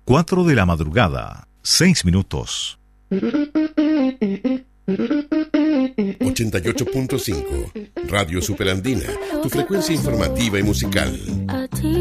4 de la madrugada, 6 minutos. 88.5 Radio Superandina, tu frecuencia informativa y musical.